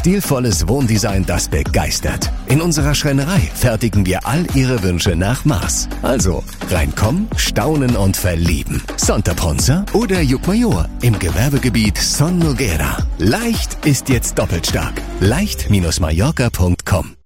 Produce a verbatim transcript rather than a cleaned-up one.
Stilvolles Wohndesign, das begeistert. In unserer Schreinerei fertigen wir all Ihre Wünsche nach Maß. Also, reinkommen, staunen und verlieben. Santa Ponza oder Llucmajor im Gewerbegebiet Son Noguera. Leicht ist jetzt doppelt stark. leicht Bindestrich Mallorca Punkt com